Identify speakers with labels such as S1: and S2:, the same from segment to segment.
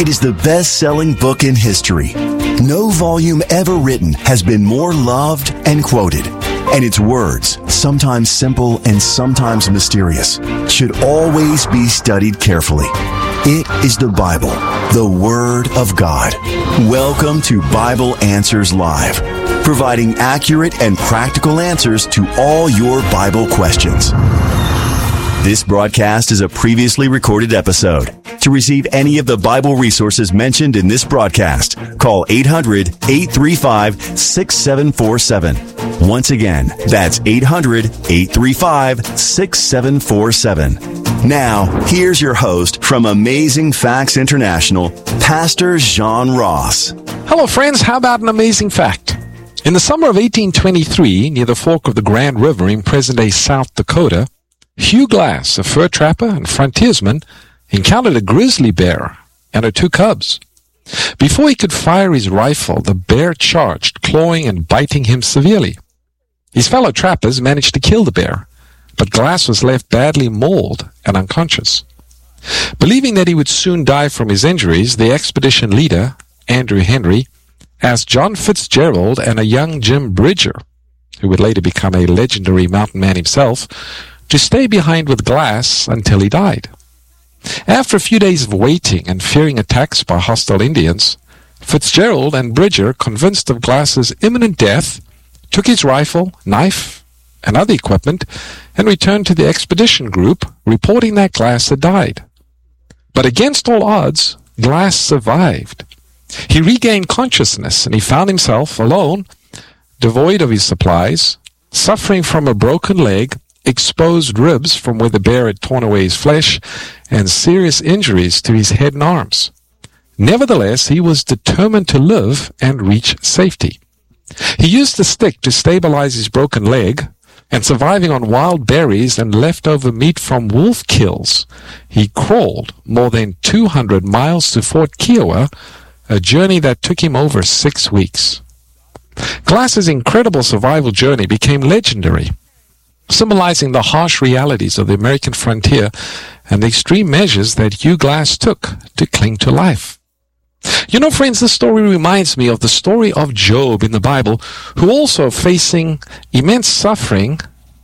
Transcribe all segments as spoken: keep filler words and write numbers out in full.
S1: It is the best-selling book in history. No volume ever written has been more loved and quoted. And its words, sometimes simple and sometimes mysterious, should always be studied carefully. It is the Bible, the Word of God. Welcome to Bible Answers Live, providing accurate and practical answers to all your Bible questions. This broadcast is a previously recorded episode. To receive any of the Bible resources mentioned in this broadcast, call eight hundred, eight three five, six seven four seven. Once again, that's eight hundred, eight three five, six seven four seven. Now, here's your host from Amazing Facts International, Pastor John Ross.
S2: Hello, friends. How about an amazing fact? In the summer of eighteen twenty-three, near the fork of the Grand River in present-day South Dakota, Hugh Glass, a fur trapper and frontiersman, encountered a grizzly bear and her two cubs. Before he could fire his rifle, the bear charged, clawing and biting him severely. His fellow trappers managed to kill the bear, but Glass was left badly mauled and unconscious. Believing that he would soon die from his injuries, the expedition leader, Andrew Henry, asked John Fitzgerald and a young Jim Bridger, who would later become a legendary mountain man himself, to stay behind with Glass until he died. After a few days of waiting and fearing attacks by hostile Indians, Fitzgerald and Bridger, convinced of Glass's imminent death, took his rifle, knife, and other equipment and returned to the expedition group, reporting that Glass had died. But against all odds, Glass survived. He regained consciousness and he found himself alone, devoid of his supplies, suffering from a broken leg, exposed ribs from where the bear had torn away his flesh, and serious injuries to his head and arms. Nevertheless, he was determined to live and reach safety. He used the stick to stabilize his broken leg, and surviving on wild berries and leftover meat from wolf kills, he crawled more than two hundred miles to Fort Kiowa, a journey that took him over six weeks. Glass's incredible survival journey became legendary, symbolizing the harsh realities of the American frontier and the extreme measures that Hugh Glass took to cling to life. You know, friends, this story reminds me of the story of Job in the Bible, who also facing immense suffering,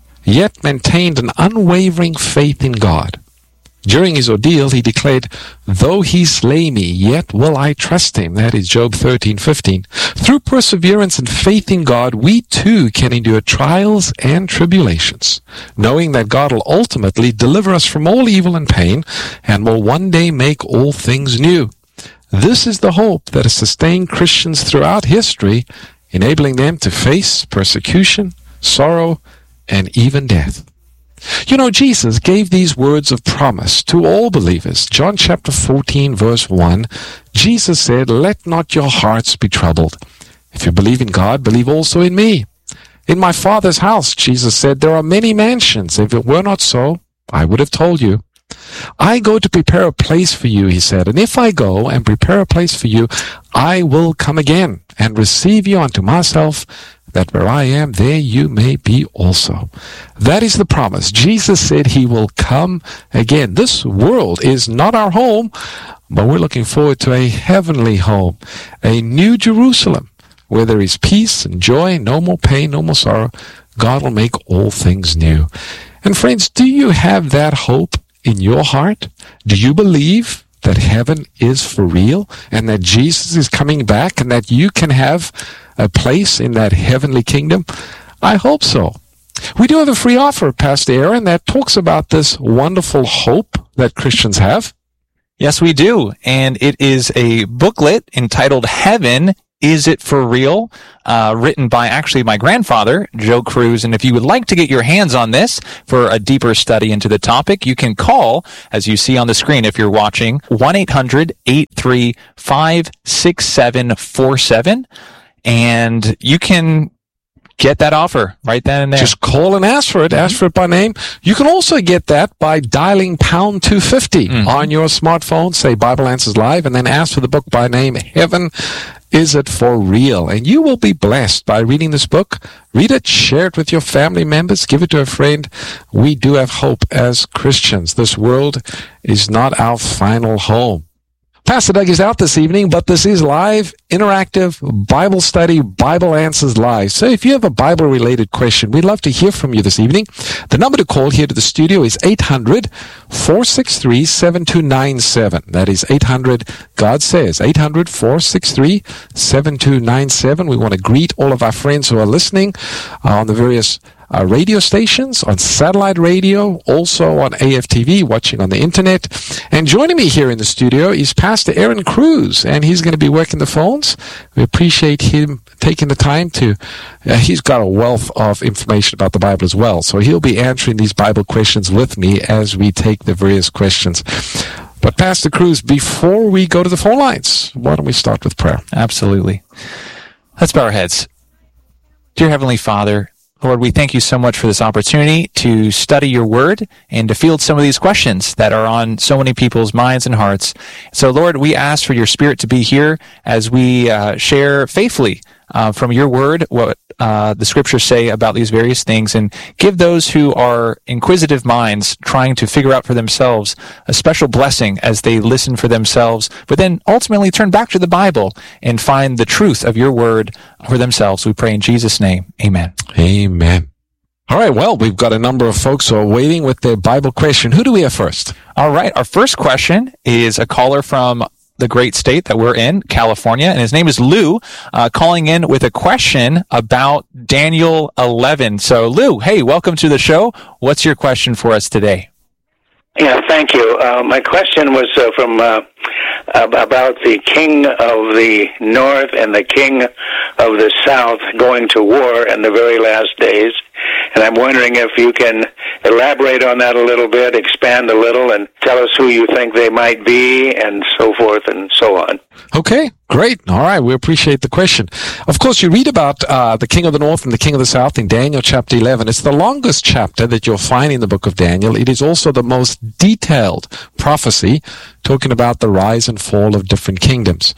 S2: yet maintained an unwavering faith in God. During his ordeal, he declared, "Though he slay me, yet will I trust him." That is Job thirteen fifteen. Through perseverance and faith in God, we too can endure trials and tribulations, knowing that God will ultimately deliver us from all evil and pain and will one day make all things new. This is the hope that has sustained Christians throughout history, enabling them to face persecution, sorrow, and even death. You know, Jesus gave these words of promise to all believers. John chapter fourteen, verse one, Jesus said, "Let not your hearts be troubled. If you believe in God, believe also in me. In my Father's house," Jesus said, "there are many mansions. If it were not so, I would have told you. I go to prepare a place for you," he said, "and if I go and prepare a place for you, I will come again and receive you unto myself, that where I am, there you may be also." That is the promise. Jesus said he will come again. This world is not our home, but we're looking forward to a heavenly home, a new Jerusalem, where there is peace and joy, no more pain, no more sorrow. God will make all things new. And friends, do you have that hope in your heart? Do you believe that heaven is for real and that Jesus is coming back and that you can have a place in that heavenly kingdom? I hope so. We do have a free offer, Pastor Aaron, that talks about this wonderful hope that Christians have.
S3: Yes, we do. And it is a booklet entitled Heaven, Is It For Real? Uh, written by actually my grandfather, Joe Cruz. And if you would like to get your hands on this for a deeper study into the topic, you can call, as you see on the screen if you're watching, one eight hundred, eight three five, six seven four seven. And you can get that offer right then and there.
S2: Just call and ask for it. Ask for it by name. You can also get that by dialing pound two fifty mm-hmm. on your smartphone. Say Bible Answers Live, and then ask for the book by name, Heaven, Is It For Real? And you will be blessed by reading this book. Read it, share it with your family members, give it to a friend. We do have hope as Christians. This world is not our final home. Pastor Doug is out this evening, but this is live, interactive Bible study, Bible Answers Live. So if you have a Bible-related question, we'd love to hear from you this evening. The number to call here to the studio is eight hundred, four six three, seven two nine seven. That is eight hundred, God says, eight hundred, four six three, seven two nine seven. We want to greet all of our friends who are listening uh, on the various Uh, radio stations, on satellite radio, also on A F T V, watching on the internet. And joining me here in the studio is Pastor Aaron Cruz, and he's going to be working the phones. We appreciate him taking the time to, uh, he's got a wealth of information about the Bible as well. So he'll be answering these Bible questions with me as we take the various questions. But Pastor Cruz, before we go to the phone lines, why don't we start with prayer?
S3: Absolutely. Let's bow our heads. Dear Heavenly Father, Lord, we thank you so much for this opportunity to study your word and to field some of these questions that are on so many people's minds and hearts. So, Lord, we ask for your Spirit to be here as we uh, share faithfully uh, from your word what uh, the scriptures say about these various things, and give those who are inquisitive minds trying to figure out for themselves a special blessing as they listen for themselves, but then ultimately turn back to the Bible and find the truth of your word for themselves. We pray in Jesus' name. Amen.
S2: Amen. All right, well, we've got a number of folks who are waiting with their Bible question. Who do we have first?
S3: All right, our first question is a caller from the great state that we're in, California, and his name is Lou, uh, calling in with a question about Daniel eleven. So, Lou, hey, welcome to the show. What's your question for us today?
S4: Yeah, thank you. Uh, my question was uh, from uh, about the king of the north and the king of the south going to war in the very last days. And I'm wondering if you can elaborate on that a little bit, expand a little, and tell us who you think they might be, and so forth and so on.
S2: Okay, great. All right, we appreciate the question. Of course, you read about uh, the king of the north and the king of the south in Daniel chapter eleven. It's the longest chapter that you'll find in the book of Daniel. It is also the most detailed prophecy talking about the rise and fall of different kingdoms.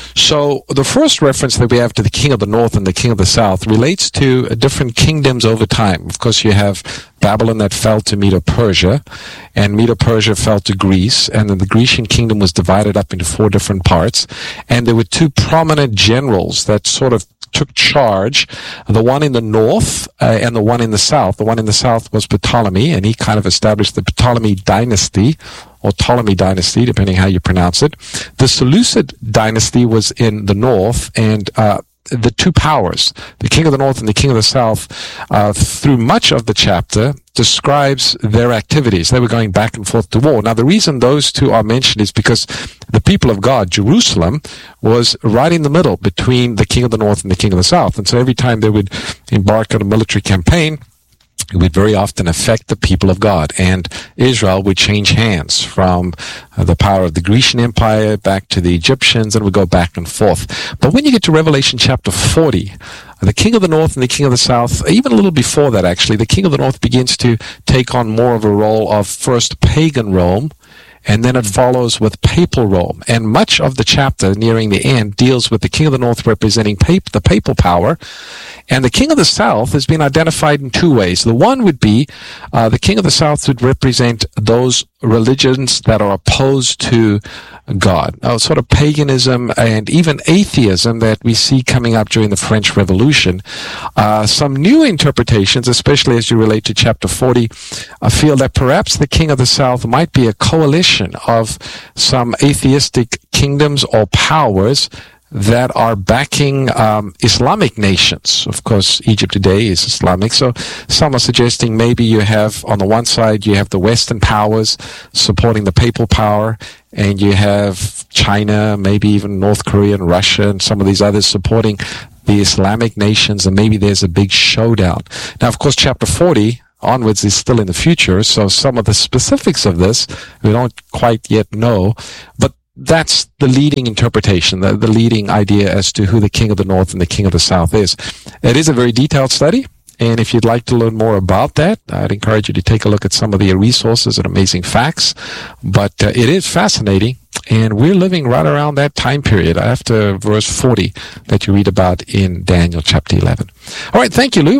S2: So the first reference that we have to the king of the north and the king of the south relates to uh, different kingdoms over time. Of course, you have Babylon that fell to Medo-Persia, and Medo-Persia fell to Greece, and then the Grecian kingdom was divided up into four different parts, and there were two prominent generals that sort of took charge, the one in the north uh, and the one in the south. The one in the south was Ptolemy, and he kind of established the Ptolemy dynasty, or Ptolemy dynasty, depending how you pronounce it. The Seleucid dynasty was in the north, and uh, the two powers, the king of the north and the king of the south, uh, through much of the chapter, describes their activities. They were going back and forth to war. Now, the reason those two are mentioned is because the people of God, Jerusalem, was right in the middle between the king of the north and the king of the south. And so every time they would embark on a military campaign, it would very often affect the people of God, and Israel would change hands from uh, the power of the Grecian Empire back to the Egyptians, and would go back and forth. But when you get to Revelation chapter forty, the king of the north and the king of the south, even a little before that actually, the king of the north begins to take on more of a role of first pagan Rome, and then it follows with papal Rome. And much of the chapter nearing the end deals with the king of the north representing pap- the papal power. And the king of the south has been identified in two ways. The one would be uh, the king of the south would represent those religions that are opposed to God, uh, sort of paganism and even atheism that we see coming up during the French Revolution. Uh, some new interpretations, especially as you relate to chapter forty, uh, feel that perhaps the king of the south might be a coalition of some atheistic kingdoms or powers that are backing um, Islamic nations. Of course, Egypt today is Islamic, so some are suggesting maybe you have, on the one side, you have the Western powers supporting the papal power, and you have China, maybe even North Korea and Russia, and some of these others supporting the Islamic nations, and maybe there's a big showdown. Now, of course, chapter forty onwards is still in the future, so some of the specifics of this we don't quite yet know, but that's the leading interpretation, the, the leading idea as to who the king of the north and the king of the south is. It is a very detailed study, and if you'd like to learn more about that, I'd encourage you to take a look at some of the resources and amazing facts. But uh, it is fascinating, and we're living right around that time period after verse forty that you read about in Daniel chapter eleven. All right, thank you, Lou.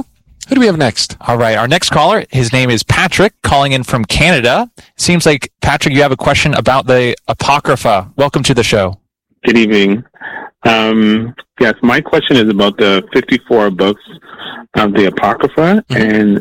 S2: Who do we have next?
S3: All right, our next caller, his name is Patrick, calling in from Canada. Seems like, Patrick, you have a question about the Apocrypha. Welcome to the show.
S5: Good evening. Um, yes, my question is about the fifty-four books of the Apocrypha, mm-hmm. and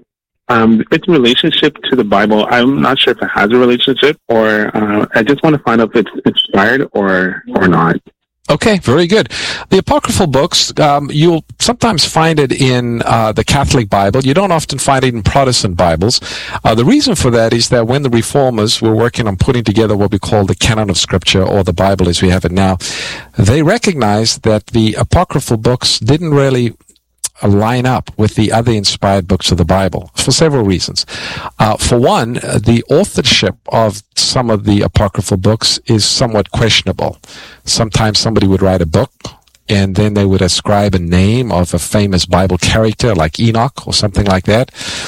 S5: um, its relationship to the Bible. I'm not sure if it has a relationship, or uh, I just want to find out if it's inspired or or not.
S2: Okay, very good. The apocryphal books, um, you'll sometimes find it in uh, the Catholic Bible. You don't often find it in Protestant Bibles. Uh, the reason for that is that when the Reformers were working on putting together what we call the canon of Scripture, or the Bible as we have it now, they recognized that the apocryphal books didn't really line up with the other inspired books of the Bible for several reasons. Uh, for one, uh, the authorship of some of the apocryphal books is somewhat questionable. Sometimes somebody would write a book and then they would ascribe a name of a famous Bible character like Enoch or something like that,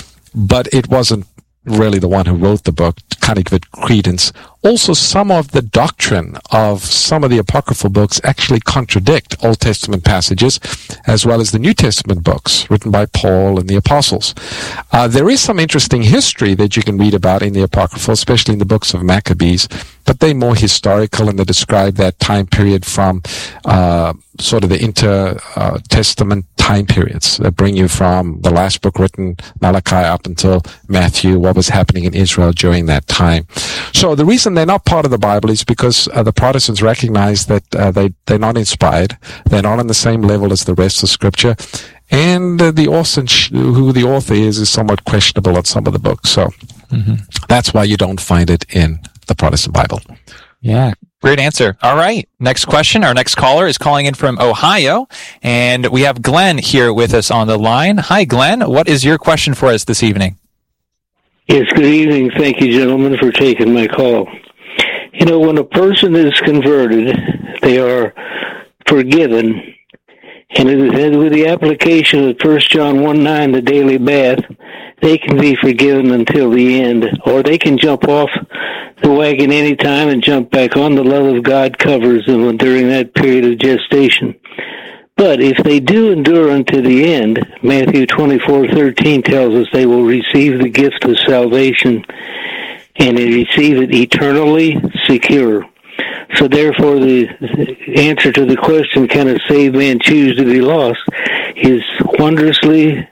S2: but it wasn't really the one who wrote the book to kind of give it credence. Also, some of the doctrine of some of the apocryphal books actually contradict Old Testament passages, as well as the New Testament books written by Paul and the apostles. Uh, there is some interesting history that you can read about in the apocryphal, especially in the books of Maccabees, but they're more historical and they describe that time period from uh, sort of the inter-testament uh, time periods that bring you from the last book written, Malachi, up until Matthew, what was happening in Israel during that time. So the reason they're not part of the Bible is because uh, the Protestants recognize that uh, they, they're not inspired. They're not on the same level as the rest of Scripture. And uh, the author, who the author is, is somewhat questionable on some of the books. So mm-hmm. that's why you don't find it in the Protestant Bible.
S3: Yeah, great answer. All right, next question. Our next caller is calling in from Ohio, and we have Glenn here with us on the line. Hi, Glenn. What is your question for us this evening?
S6: Yes, good evening. Thank you, gentlemen, for taking my call. You know, when a person is converted, they are forgiven. And with the application of First John one nine, the daily bath, they can be forgiven until the end. Or they can jump off the wagon anytime and jump back on. The love of God covers them during that period of gestation. But if they do endure unto the end, Matthew twenty-four thirteen tells us they will receive the gift of salvation, and they receive it eternally secure. So therefore, the answer to the question, can a saved man choose to be lost, is wondrously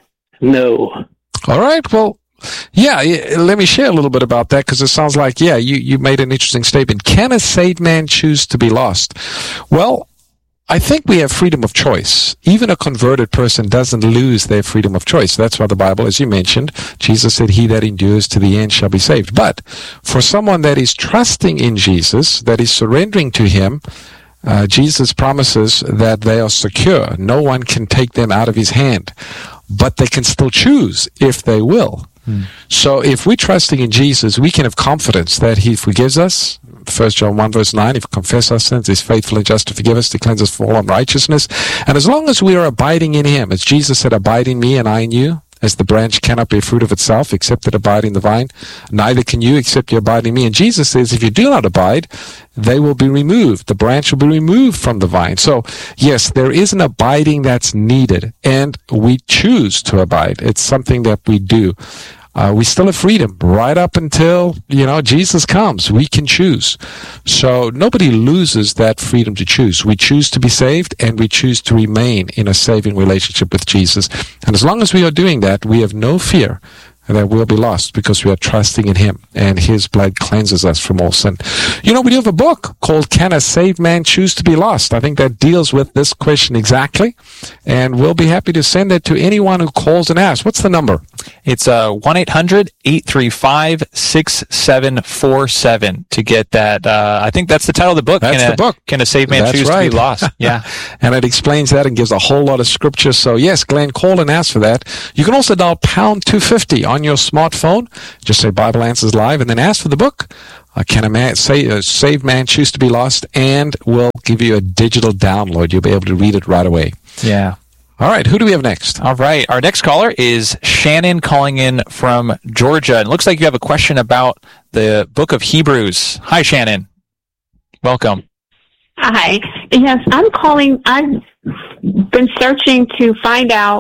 S6: no.
S2: All right, well, yeah, let me share a little bit about that, because it sounds like, yeah, you, you made an interesting statement. Can a saved man choose to be lost? Well, I think we have freedom of choice. Even a converted person doesn't lose their freedom of choice. That's why the Bible, as you mentioned, Jesus said, he that endures to the end shall be saved. But for someone that is trusting in Jesus, that is surrendering to him, uh, Jesus promises that they are secure. No one can take them out of his hand. But they can still choose if they will. Hmm. So if we're trusting in Jesus, we can have confidence that he forgives us. First John one verse nine, if we confess our sins, he's faithful and just to forgive us, to cleanse us from all unrighteousness. And as long as we are abiding in him, as Jesus said, abide in me and I in you, as the branch cannot bear fruit of itself except it abide in the vine, neither can you except you abide in me. And Jesus says, if you do not abide, they will be removed. The branch will be removed from the vine. So, yes, there is an abiding that's needed, and we choose to abide. It's something that we do. Uh, we still have freedom right up until, you know, Jesus comes. We can choose. So nobody loses that freedom to choose. We choose to be saved, and we choose to remain in a saving relationship with Jesus. And as long as we are doing that, we have no fear that we'll be lost, because we are trusting in him, and his blood cleanses us from all sin. You know, we do have a book called Can a Saved Man Choose to be Lost? I think that deals with this question exactly, and we'll be happy to send it to anyone who calls and asks. What's the number?
S3: It's uh, one eight hundred eight three five six seven four seven to get that. Uh, I think that's the title of the book.
S2: That's
S3: can
S2: the
S3: a,
S2: book.
S3: Can a saved man
S2: that's
S3: choose
S2: right.
S3: to be lost? Yeah.
S2: And it explains that and gives a whole lot of scripture. So, yes, Glenn, call and ask for that. You can also dial pound two fifty on your smartphone. Just say Bible Answers Live and then ask for the book. Uh, can a man say a saved man choose to be lost? And we'll give you a digital download. You'll be able to read it right away.
S3: Yeah.
S2: All right, who do we have next?
S3: All right, our next caller is Shannon calling in from Georgia. It looks like you have a question about the book of Hebrews. Hi, Shannon. Welcome.
S7: Hi. Yes, I'm calling. I've been searching to find out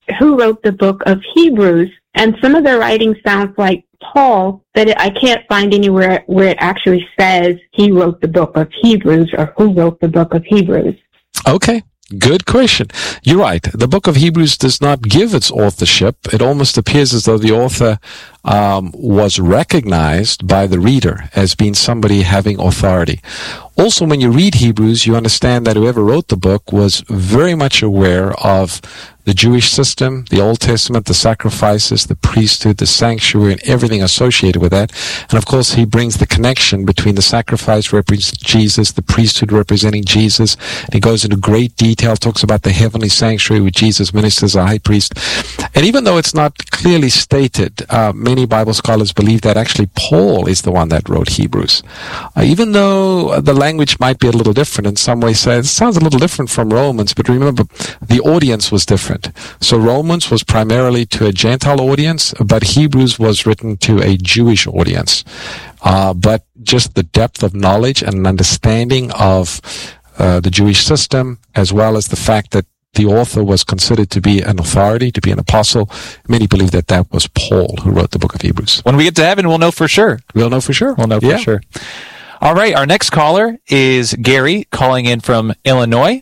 S7: who wrote the book of Hebrews, and some of the writing sounds like Paul, but it, I can't find anywhere where it actually says he wrote the book of Hebrews or who wrote the book of Hebrews.
S2: Okay. Good question. You're right. The book of Hebrews does not give its authorship. It almost appears as though the author um, was recognized by the reader as being somebody having authority. Also, when you read Hebrews, you understand that whoever wrote the book was very much aware of the Jewish system, the Old Testament, the sacrifices, the priesthood, the sanctuary, and everything associated with that. And of course, he brings the connection between the sacrifice representing Jesus, the priesthood representing Jesus. And he goes into great detail, talks about the heavenly sanctuary where Jesus ministers as a high priest. And even though it's not clearly stated, uh, many Bible scholars believe that actually Paul is the one that wrote Hebrews. Uh, even though the language might be a little different in some ways, it sounds a little different from Romans, but remember, the audience was different. So Romans was primarily to a Gentile audience, but Hebrews was written to a Jewish audience. Uh, but just the depth of knowledge and understanding of uh, the Jewish system, as well as the fact that the author was considered to be an authority, to be an apostle, many believe that that was Paul who wrote the book of Hebrews.
S3: When we get to heaven, we'll know for sure.
S2: We'll know for sure.
S3: We'll know for
S2: yeah.
S3: sure. All right, our next caller is Gary, calling in from Illinois.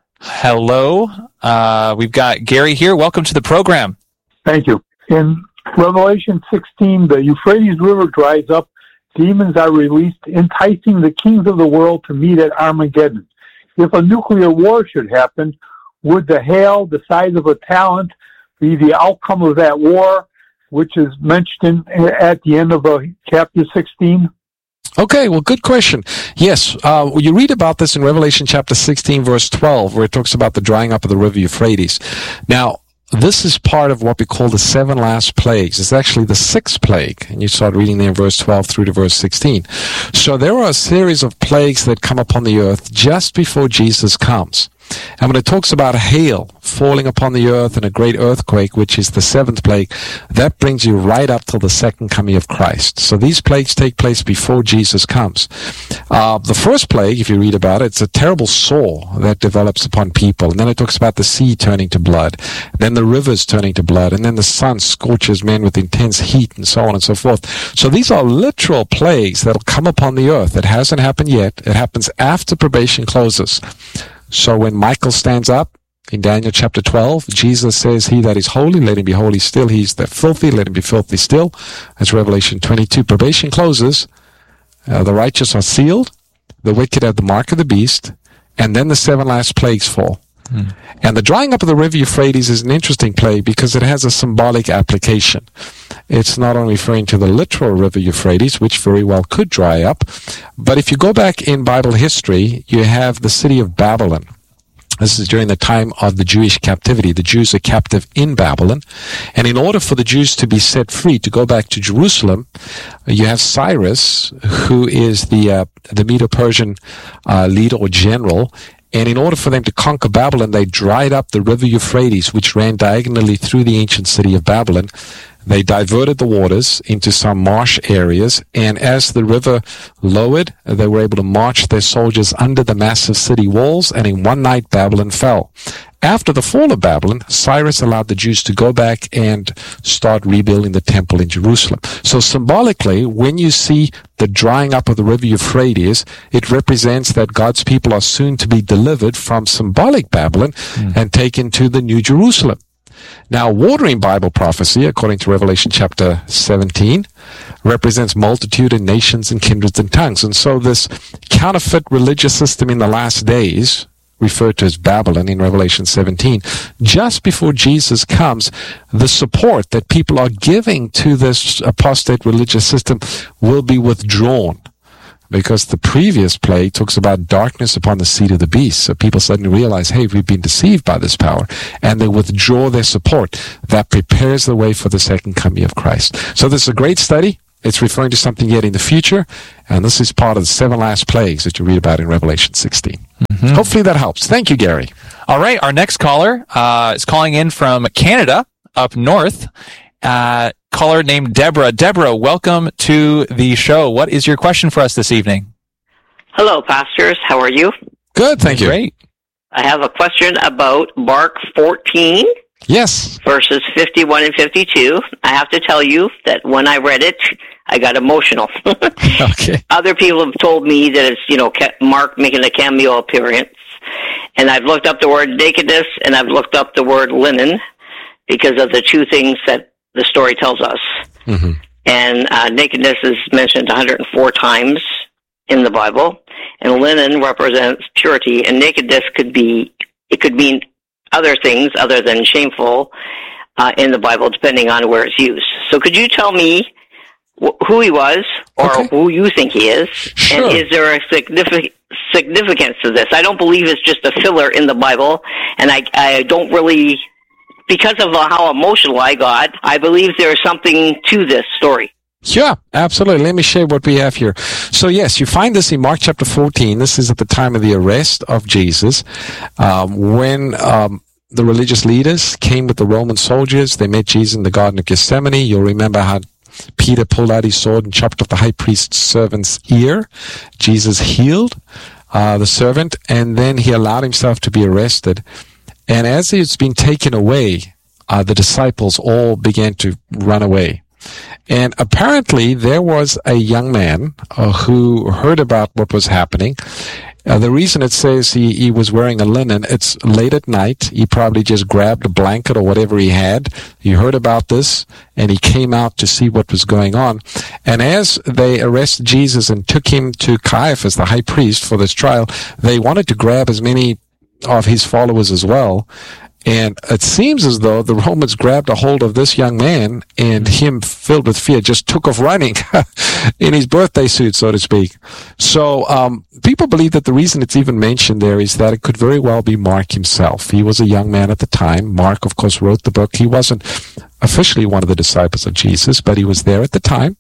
S3: Hello. Uh, we've got Gary here. Welcome to the program.
S8: Thank you. In Revelation sixteen, the Euphrates River dries up. Demons are released, enticing the kings of the world to meet at Armageddon. If a nuclear war should happen, would the hail, the size of a talent, be the outcome of that war, which is mentioned at the end of uh, chapter sixteen?
S2: Okay, well, good question. Yes, uh, you read about this in Revelation chapter sixteen, verse twelve, where it talks about the drying up of the river Euphrates. Now, this is part of what we call the seven last plagues. It's actually the sixth plague, and you start reading there in verse twelve through to verse sixteen. So there are a series of plagues that come upon the earth just before Jesus comes. And when it talks about hail falling upon the earth and a great earthquake, which is the seventh plague, that brings you right up till the second coming of Christ. So these plagues take place before Jesus comes. Uh, the first plague, if you read about it, it's a terrible sore that develops upon people. And then it talks about the sea turning to blood, then the rivers turning to blood, and then the sun scorches men with intense heat, and so on and so forth. So these are literal plagues that will come upon the earth. It hasn't happened yet. It happens after probation closes. So when Michael stands up in Daniel chapter twelve, Jesus says, "He that is holy, let him be holy still. He's that filthy, let him be filthy still." That's Revelation twenty-two. Probation closes. Uh, the righteous are sealed. The wicked have the mark of the beast. And then the seven last plagues fall. Hmm. And the drying up of the river Euphrates is an interesting plague because it has a symbolic application. It's not only referring to the literal river Euphrates, which very well could dry up, but if you go back in Bible history, you have the city of Babylon. This is during the time of the Jewish captivity. The Jews are captive in Babylon. And in order for the Jews to be set free, to go back to Jerusalem, you have Cyrus, who is the uh, the Medo-Persian uh, leader or general. And in order for them to conquer Babylon, they dried up the river Euphrates, which ran diagonally through the ancient city of Babylon. They diverted the waters into some marsh areas, and as the river lowered, they were able to march their soldiers under the massive city walls, and in one night Babylon fell. After the fall of Babylon, Cyrus allowed the Jews to go back and start rebuilding the temple in Jerusalem. So symbolically, when you see the drying up of the river Euphrates, it represents that God's people are soon to be delivered from symbolic Babylon mm. and taken to the New Jerusalem. Now, water in Bible prophecy, according to Revelation chapter seventeen, represents multitude and nations and kindreds and tongues. And so this counterfeit religious system in the last days, referred to as Babylon in Revelation seventeen, just before Jesus comes, the support that people are giving to this apostate religious system will be withdrawn. Because the previous plague talks about darkness upon the seat of the beast. So people suddenly realize, hey, we've been deceived by this power. And they withdraw their support. That prepares the way for the second coming of Christ. So this is a great study. It's referring to something yet in the future. And this is part of the seven last plagues that you read about in Revelation sixteen. Mm-hmm. Hopefully that helps. Thank you, Gary.
S3: All right. Our next caller uh, is calling in from Canada, up north. Uh, caller named Deborah. Deborah, welcome to the show. What is your question for us this evening?
S9: Hello, pastors. How are you?
S2: Good, thank you.
S3: Great.
S9: I have a question about Mark fourteen,
S2: Yes.
S9: Verses fifty-one and fifty-two. I have to tell you that when I read it, I got emotional.
S2: Okay.
S9: Other people have told me that it's, you know, Mark making a cameo appearance. And I've looked up the word nakedness, and I've looked up the word linen, because of the two things that the story tells us. Mm-hmm. And uh, nakedness is mentioned one hundred four times in the Bible, and linen represents purity, and nakedness could be, it could mean other things other than shameful uh, in the Bible, depending on where it's used. So could you tell me wh- who he was, or okay. who you think he is,
S2: sure.
S9: and is there a significant significance to this? I don't believe it's just a filler in the Bible, and I, I don't really, because of how emotional I got, I believe there's something to this story.
S2: Yeah, absolutely. Let me share what we have here. So yes, you find this in Mark chapter fourteen. This is at the time of the arrest of Jesus, um, when um, the religious leaders came with the Roman soldiers. They met Jesus in the Garden of Gethsemane. You'll remember how Peter pulled out his sword and chopped off the high priest's servant's ear. Jesus healed uh, the servant, and then he allowed himself to be arrested. And as he's been taken away, uh, the disciples all began to run away. And apparently there was a young man uh, who heard about what was happening. Uh, the reason it says he, he was wearing a linen, it's late at night. He probably just grabbed a blanket or whatever he had. He heard about this, and he came out to see what was going on. And as they arrested Jesus and took him to Caiaphas, the high priest, for this trial, they wanted to grab as many of his followers as well. And it seems as though the Romans grabbed a hold of this young man, and him, filled with fear, just took off running in his birthday suit, so to speak. So um, people believe that the reason it's even mentioned there is that it could very well be Mark himself. He was a young man at the time. Mark, of course, wrote the book. He wasn't officially one of the disciples of Jesus, but he was there at the time.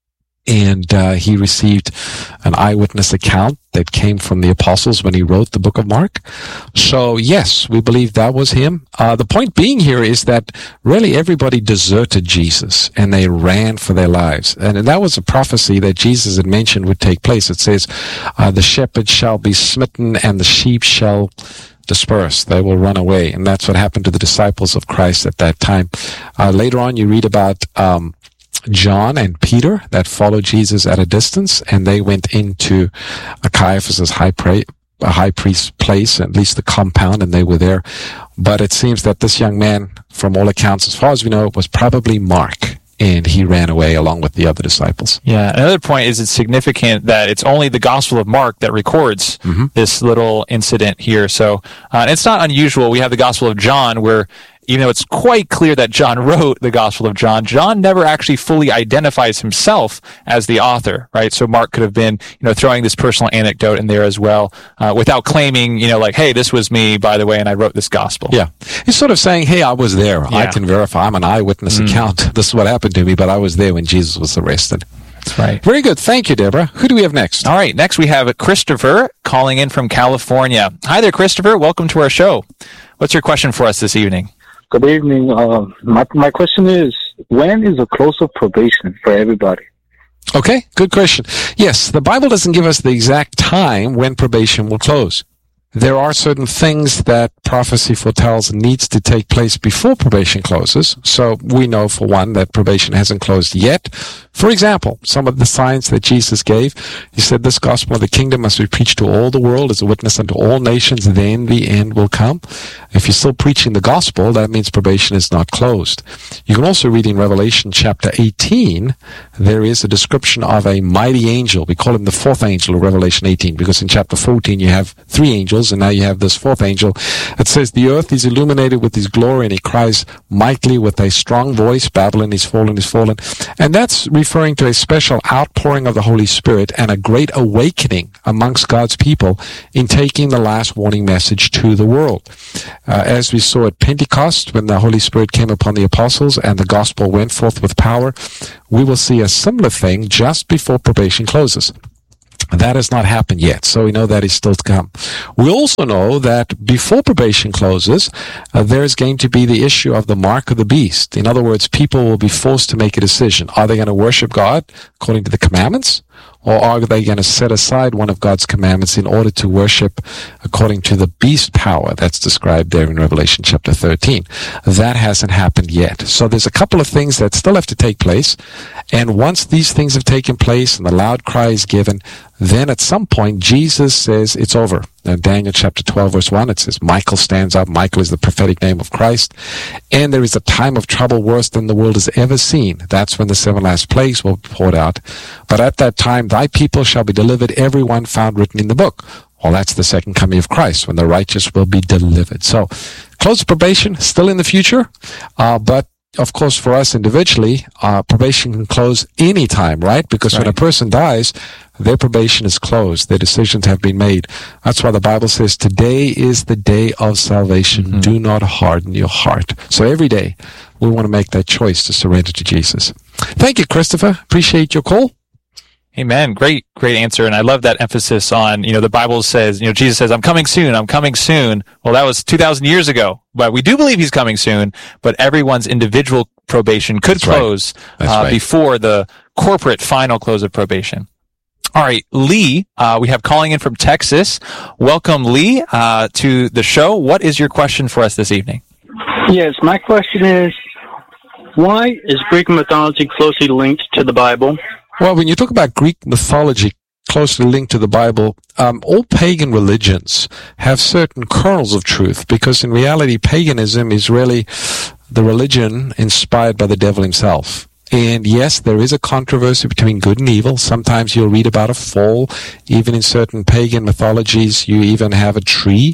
S2: And uh, he received an eyewitness account that came from the apostles when he wrote the book of Mark. So, yes, we believe that was him. Uh, the point being here is that really everybody deserted Jesus, and they ran for their lives. And that was a prophecy that Jesus had mentioned would take place. It says, uh, the shepherd shall be smitten, and the sheep shall disperse. They will run away. And that's what happened to the disciples of Christ at that time. Uh, later on, you read about um John and Peter that followed Jesus at a distance, and they went into Caiaphas' high, pra- high priest's place, at least the compound, and they were there. But it seems that this young man, from all accounts, as far as we know, was probably Mark, and he ran away along with the other disciples.
S3: Yeah, another point is it's significant that it's only the Gospel of Mark that records mm-hmm. this little incident here. So uh, it's not unusual. We have the Gospel of John where, even though it's quite clear that John wrote the Gospel of John, John never actually fully identifies himself as the author, right? So Mark could have been, you know, throwing this personal anecdote in there as well, uh, without claiming, you know, like, hey, this was me, by the way, and I wrote this Gospel.
S2: Yeah. He's sort of saying, hey, I was there. Yeah. I can verify. I'm an eyewitness mm. account. This is what happened to me, but I was there when Jesus was arrested.
S3: That's right.
S2: Very good. Thank you, Deborah. Who do we have next?
S3: All right. Next, we have Christopher calling in from California. Hi there, Christopher. Welcome to our show. What's your question for us this evening?
S10: Good evening. Uh, my my question is, when is the close of probation for everybody?
S2: Okay, good question. Yes, the Bible doesn't give us the exact time when probation will close. There are certain things that prophecy foretells needs to take place before probation closes. So we know, for one, that probation hasn't closed yet. For example, some of the signs that Jesus gave, he said, this gospel of the kingdom must be preached to all the world as a witness unto all nations, then the end will come. If you're still preaching the gospel, that means probation is not closed. You can also read in Revelation chapter eighteen, there is a description of a mighty angel. We call him the fourth angel of Revelation eighteen, because in chapter fourteen you have three angels, and now you have this fourth angel. It says, the earth is illuminated with his glory, and he cries mightily with a strong voice, Babylon is fallen, is fallen. And that's referring to a special outpouring of the Holy Spirit and a great awakening amongst God's people in taking the last warning message to the world. Uh, as we saw at Pentecost, when the Holy Spirit came upon the apostles and the gospel went forth with power, we will see a similar thing just before probation closes. That has not happened yet, so we know that is still to come. We also know that before probation closes, uh, there is going to be the issue of the mark of the beast. In other words, people will be forced to make a decision. Are they going to worship God according to the commandments, Or are they going to set aside one of God's commandments in order to worship according to the beast power that's described there in Revelation chapter thirteen? That hasn't happened yet. So there's a couple of things that still have to take place. And once these things have taken place and the loud cry is given, then at some point Jesus says it's over. Now, Daniel chapter twelve verse one, it says Michael stands up. Michael is the prophetic name of Christ. And there is a time of trouble worse than the world has ever seen. That's when the seven last plagues will be poured out. But at that time, thy people shall be delivered, every one found written in the book. Well, that's the second coming of Christ, when the righteous will be delivered. So, close of probation, still in the future, uh, but of course, for us individually, uh, probation can close any time, right? Because right. when a person dies, their probation is closed. Their decisions have been made. That's why the Bible says, today is the day of salvation. Mm-hmm. Do not harden your heart. So every day, we want to make that choice to surrender to Jesus. Thank you, Christopher. Appreciate your call.
S3: Amen. Great, great answer. And I love that emphasis on, you know, the Bible says, you know, Jesus says, I'm coming soon, I'm coming soon. Well, that was two thousand years ago, but we do believe he's coming soon, but everyone's individual probation could That's close right. uh, right. before the corporate final close of probation. All right, Lee, uh, we have calling in from Texas. Welcome, Lee, uh, to the show. What is your question for us this evening?
S11: Yes, my question is, why is Greek mythology closely linked to the Bible?
S2: Well, when you talk about Greek mythology closely linked to the Bible, um, all pagan religions have certain kernels of truth, because in reality, paganism is really the religion inspired by the devil himself. And yes, there is a controversy between good and evil. Sometimes you'll read about a fall. Even in certain pagan mythologies, you even have a tree.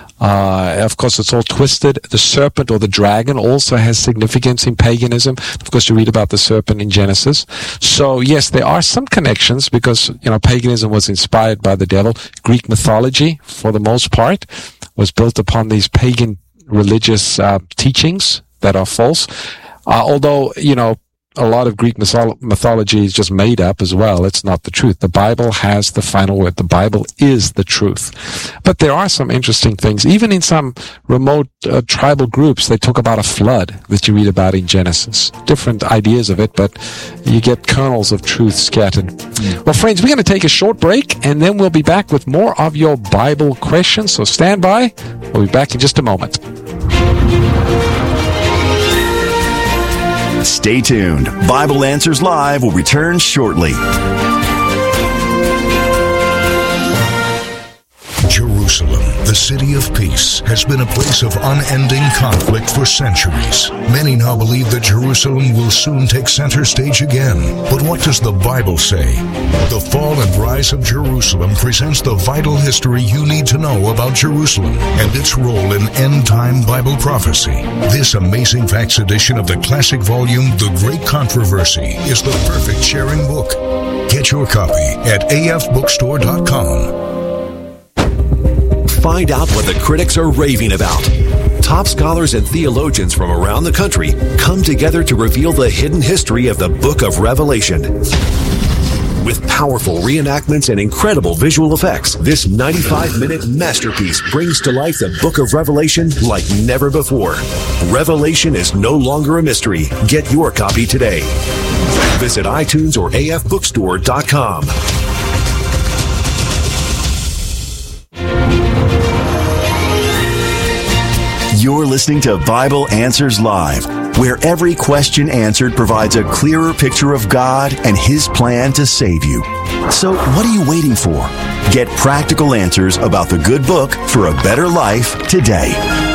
S2: Uh, of course, it's all twisted. The serpent or the dragon also has significance in paganism. Of course, you read about the serpent in Genesis. So, yes, there are some connections because, you know, paganism was inspired by the devil. Greek mythology, for the most part, was built upon these pagan religious uh, teachings that are false. Uh, although, you know, a lot of Greek mythology is just made up as well. It's not the truth. The Bible has the final word. The Bible is the truth. But there are some interesting things. Even in some remote uh, tribal groups, they talk about a flood that you read about in Genesis. Different ideas of it, but you get kernels of truth scattered. Mm. Well, friends, we're going to take a short break, and then we'll be back with more of your Bible questions. So stand by. We'll be back in just a moment.
S1: Stay tuned. Bible Answers Live will return shortly.
S12: Jerusalem, the city of peace, has been a place of unending conflict for centuries. Many now believe that Jerusalem will soon take center stage again. But what does the Bible say? The Fall and Rise of Jerusalem presents the vital history you need to know about Jerusalem and its role in end-time Bible prophecy. This Amazing Facts edition of the classic volume, The Great Controversy, is the perfect sharing book. Get your copy at A F bookstore dot com.
S13: Find out what the critics are raving about. Top scholars and theologians from around the country come together to reveal the hidden history of the Book of Revelation. With powerful reenactments and incredible visual effects, this ninety-five minute masterpiece brings to life the Book of Revelation like never before. Revelation is no longer a mystery. Get your copy today. Visit iTunes or A F bookstore dot com.
S1: You're listening to Bible Answers Live, where every question answered provides a clearer picture of God and His plan to save you. So what are you waiting for? Get practical answers about the good book for a better life today.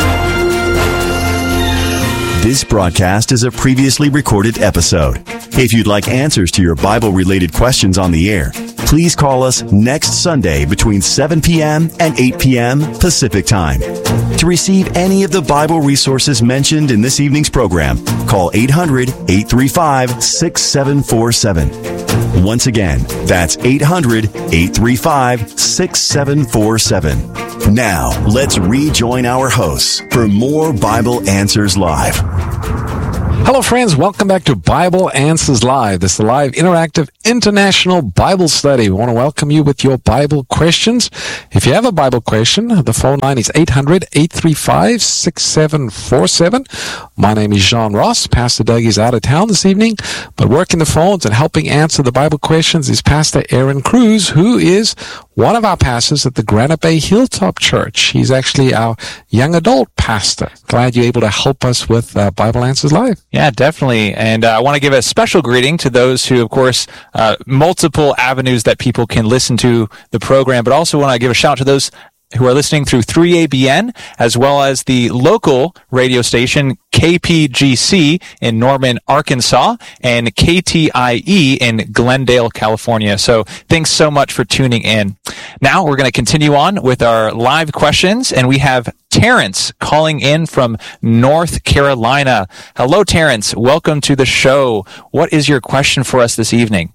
S1: This broadcast is a previously recorded episode. If you'd like answers to your Bible-related questions on the air, please call us next Sunday between seven p.m. and eight p.m. Pacific Time. To receive any of the Bible resources mentioned in this evening's program, call eight hundred, eight three five, six seven four seven. Once again, that's eight hundred, eight three five, six seven four seven. Now, let's rejoin our hosts for more Bible Answers Live.
S2: Hello, friends. Welcome back to Bible Answers Live. This is a live, interactive, international Bible study. We want to welcome you with your Bible questions. If you have a Bible question, the phone line is eight hundred, eight three five, six seven four seven. My name is John Ross. Pastor Doug is out of town this evening, but working the phones and helping answer the Bible questions is Pastor Aaron Cruz, who is one of our pastors at the Granite Bay Hilltop Church. He's actually our young adult pastor. Glad you're able to help us with uh, Bible Answers Live.
S3: Yeah, definitely. And uh, I want to give a special greeting to those who, of course, uh, multiple avenues that people can listen to the program, but also want to give a shout out to those who are listening through three A B N, as well as the local radio station K P G C in Norman, Arkansas, and K T I E in Glendale, California. So thanks so much for tuning in. Now we're going to continue on with our live questions, and we have Terrence calling in from North Carolina. Hello, Terrence. Welcome to the show. What is your question for us this evening?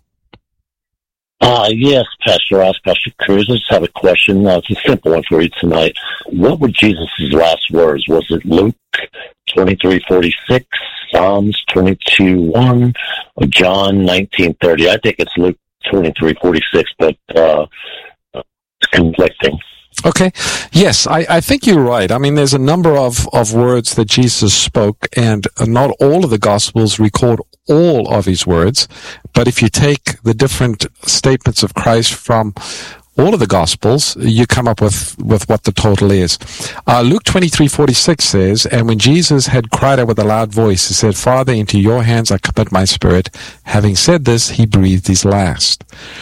S14: Uh, yes, Pastor Ross, Pastor Cruz. I just have a question. Uh, it's a simple one for you tonight. What were Jesus' last words? Was it Luke twenty-three forty-six, Psalms twenty-two one, or John nineteen thirty? I think it's Luke twenty-three forty-six, but uh, it's conflicting.
S2: Okay. Yes, I, I think you're right. I mean, there's a number of, of words that Jesus spoke, and not all of the Gospels record all of his words. But if you take the different statements of Christ from all of the Gospels, you come up with, with what the total is. Uh, Luke twenty-three forty-six says, "And when Jesus had cried out with a loud voice, he said, 'Father, into your hands I commit my spirit.' Having said this, he breathed his last."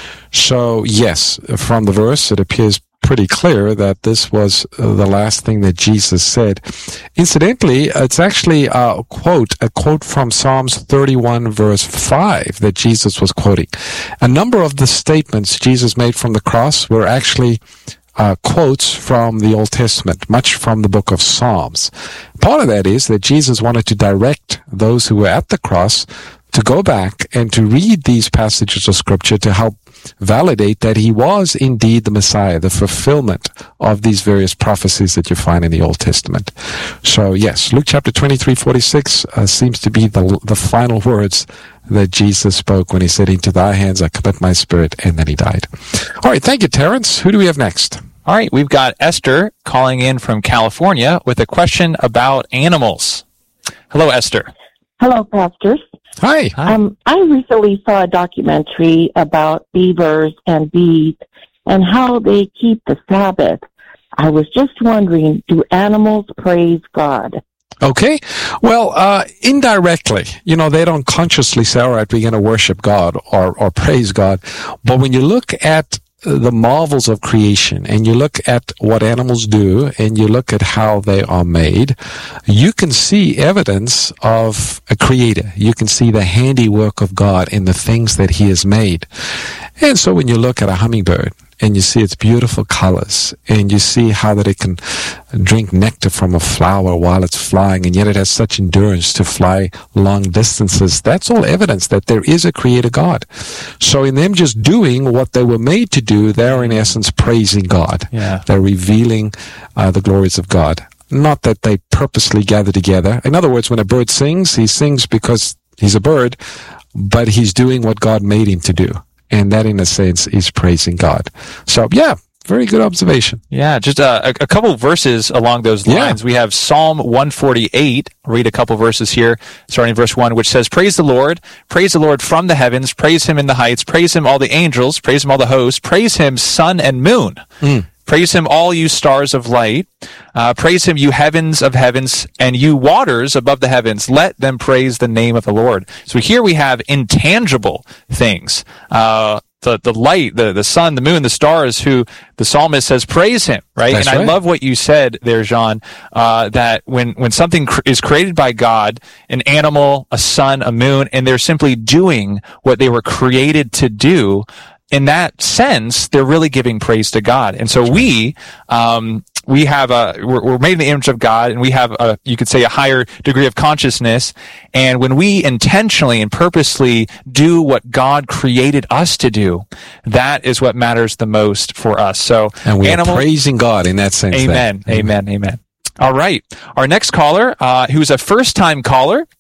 S2: So, yes, from the verse, it appears pretty clear that this was uh, the last thing that Jesus said. Incidentally, it's actually a quote, a quote from Psalms thirty-one verse five that Jesus was quoting. A number of the statements Jesus made from the cross were actually uh, quotes from the Old Testament, much from the book of Psalms. Part of that is that Jesus wanted to direct those who were at the cross to go back and to read these passages of Scripture to help validate that he was indeed the Messiah, the fulfillment of these various prophecies that you find in the Old Testament. So yes, Luke chapter twenty-three forty-six uh, seems to be the the final words that Jesus spoke when he said, "Into thy hands I commit my spirit," and then he died. All right, thank you, Terrence. Who do we have next?
S3: All right, we've got Esther calling in from California with a question about animals. Hello, Esther.
S15: Hello, pastors.
S2: Hi.
S3: Hi.
S15: Um, I recently saw a documentary about beavers and bees and how they keep the Sabbath. I was just wondering, do animals praise God?
S2: Okay. Well, uh, indirectly, you know, they don't consciously say, all right, we're going to worship God or, or praise God. But when you look at the marvels of creation and you look at what animals do and you look at how they are made, you can see evidence of a creator. You can see the handiwork of God in the things that he has made. And so when you look at a hummingbird and you see its beautiful colors and you see how that it can drink nectar from a flower while it's flying, and yet it has such endurance to fly long distances, that's all evidence that there is a creator God. So in them just doing what they were made to do, they're in essence praising God.
S3: Yeah.
S2: They're revealing uh, the glories of God. Not that they purposely gather together. In other words, when a bird sings, he sings because he's a bird, but he's doing what God made him to do. And that, in a sense, is praising God. So, yeah, very good observation.
S3: Yeah, just uh, a, a couple verses along those lines. Yeah. We have Psalm one forty-eight. Read a couple verses here, starting in verse one, which says, "Praise the Lord, praise the Lord from the heavens, praise him in the heights, praise him all the angels, praise him all the hosts, praise him sun and moon. Mm. Praise him, all you stars of light. Uh, praise him, you heavens of heavens, and you waters above the heavens. Let them praise the name of the Lord." So here we have intangible things. Uh, the, the light, the, the sun, the moon, the stars, who the psalmist says, praise him, right?
S2: That's
S3: and
S2: right.
S3: I love what you said there, Jean, uh, that when, when something cr- is created by God, an animal, a sun, a moon, and they're simply doing what they were created to do, in that sense, they're really giving praise to God. And so we, um, we have a, we're, we're made in the image of God, and we have a, you could say, a higher degree of consciousness. And when we intentionally and purposely do what God created us to do, that is what matters the most for us. So,
S2: and we
S3: animal,
S2: are praising God in that sense.
S3: Amen.
S2: Then.
S3: Amen. Amen. All right. Our next caller, uh, who's a first time caller,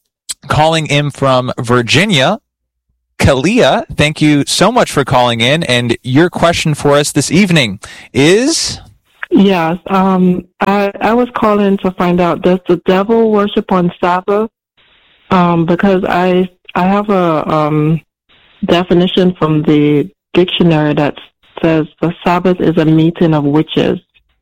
S3: calling in from Virginia. Kalia, thank you so much for calling in. And your question for us this evening is?
S16: Yes, um, I, I was calling to find out, does the devil worship on Sabbath? Um, because I I have a um, definition from the dictionary that says the Sabbath is a meeting of witches.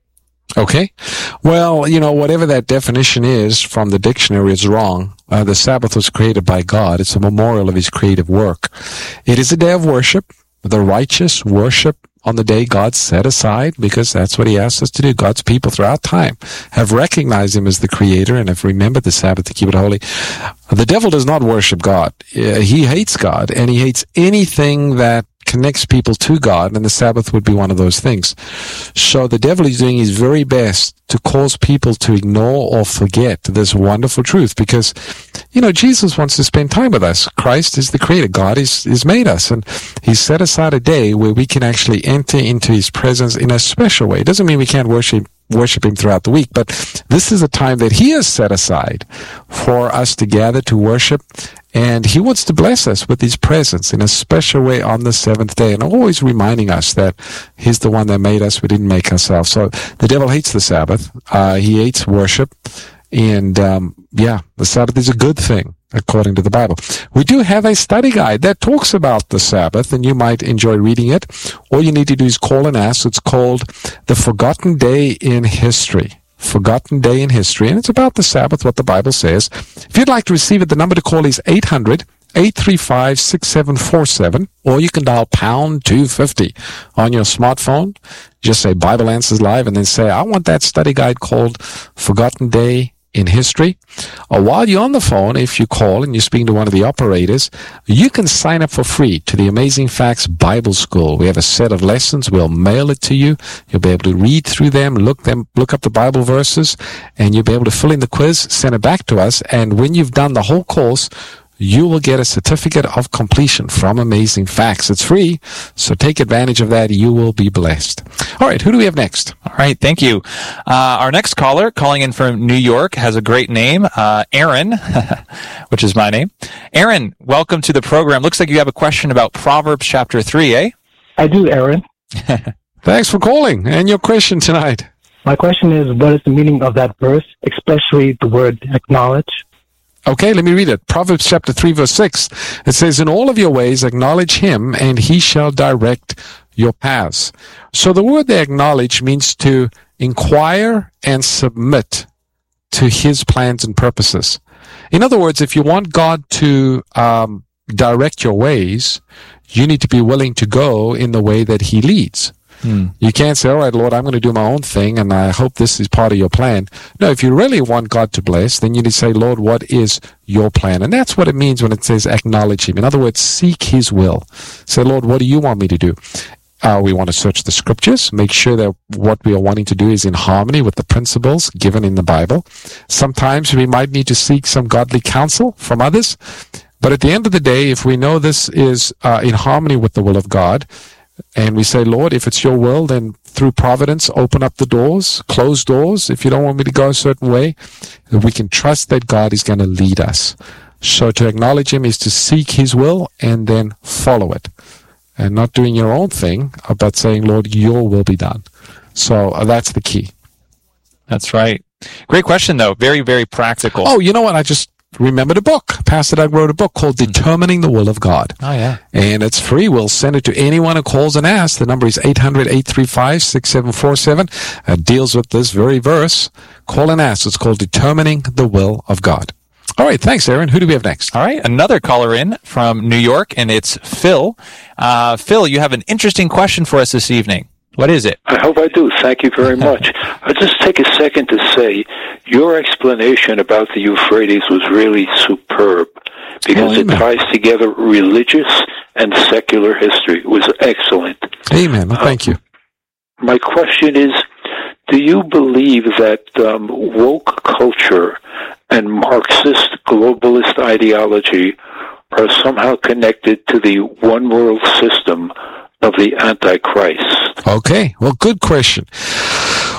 S2: Okay. Well, you know, whatever that definition is from the dictionary is wrong. Uh, the Sabbath was created by God. It's a memorial of his creative work. It is a day of worship. The righteous worship on the day God set aside, because that's what he asked us to do. God's people throughout time have recognized him as the creator and have remembered the Sabbath to keep it holy. The devil does not worship God. He hates God, and he hates anything that connects people to God, and the Sabbath would be one of those things. So the devil is doing his very best to cause people to ignore or forget this wonderful truth, because, you know, Jesus wants to spend time with us. Christ is the creator. God is, is made us, and he's set aside a day where we can actually enter into his presence in a special way. It doesn't mean we can't worship worship him throughout the week, but this is a time that he has set aside for us to gather to worship, and he wants to bless us with his presence in a special way on the seventh day, and always reminding us that he's the one that made us. We didn't make ourselves. So the devil hates the Sabbath. Uh, he hates worship, and um, yeah, the Sabbath is a good thing, according to the Bible. We do have a study guide that talks about the Sabbath, and you might enjoy reading it. All you need to do is call and ask. It's called The Forgotten Day in History. Forgotten Day in History, and it's about the Sabbath, what the Bible says. If you'd like to receive it, the number to call is eight hundred, eight three five, six seven four seven, or you can dial pound two fifty on your smartphone. Just say Bible Answers Live, and then say, I want that study guide called Forgotten Day in History. Or while you're on the phone, if you call and you're speaking to one of the operators, you can sign up for free to the Amazing Facts Bible School. We have a set of lessons. We'll mail it to you. You'll be able to read through them, look them, look up the Bible verses, and you'll be able to fill in the quiz, send it back to us. And when you've done the whole course, you will get a certificate of completion from Amazing Facts. It's free, so take advantage of that. You will be blessed. All right, who do we have next?
S3: All right, thank you. Uh, our next caller, calling in from New York, has a great name, uh, Aaron, which is my name. Aaron, welcome to the program. Looks like you have a question about Proverbs chapter three, eh?
S17: I do, Aaron.
S2: Thanks for calling. And your question tonight?
S17: My question is, what is the meaning of that verse, especially the word acknowledge?
S2: Okay, let me read it. Proverbs chapter three, verse six. It says, in all of your ways acknowledge him, and he shall direct your paths. So the word they acknowledge means to inquire and submit to his plans and purposes. In other words, if you want God to um, direct your ways, you need to be willing to go in the way that he leads. Hmm. You can't say, all right, Lord, I'm going to do my own thing, and I hope this is part of your plan. No, if you really want God to bless, then you need to say, Lord, what is your plan? And that's what it means when it says acknowledge him. In other words, seek his will. Say, Lord, what do you want me to do? Uh, we want to search the scriptures, make sure that what we are wanting to do is in harmony with the principles given in the Bible. Sometimes we might need to seek some godly counsel from others. But at the end of the day, if we know this is uh, in harmony with the will of God, and we say, Lord, if it's your will, then through providence, open up the doors, close doors. If you don't want me to go a certain way, we can trust that God is going to lead us. So to acknowledge him is to seek his will and then follow it. And not doing your own thing, but saying, Lord, your will be done. So uh, that's the key.
S3: That's right. Great question, though. Very, very practical.
S2: Oh, you know what? I just remembered a book. Pastor Doug wrote a book called Determining the Will of God.
S3: Oh, yeah.
S2: And it's free. We'll send it to anyone who calls and asks. The number is eight hundred, eight three five, six seven four seven. It deals with this very verse. Call and ask. It's called Determining the Will of God. All right. Thanks, Aaron. Who do we have next?
S3: All right. Another caller in from New York, and it's Phil. Uh, Phil, you have an interesting question for us this evening. What is it?
S18: I hope I do. Thank you very much. I'll just take a second to say your explanation about the Euphrates was really superb because
S2: oh,
S18: it ties together religious and secular history. It was excellent.
S2: Amen. Well, thank you.
S18: Uh, my question is, do you believe that um, woke culture and Marxist globalist ideology are somehow connected to the one world system of the Antichrist?
S2: Okay, well, good question.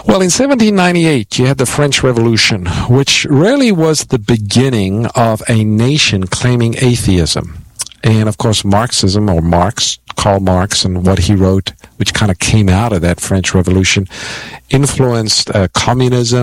S2: Well, in seventeen ninety-eight, you had the French Revolution, which really was the beginning of a nation claiming atheism. And, of course, Marxism, or Marx, Karl Marx, and what he wrote, which kind of came out of that French Revolution, influenced uh, communism.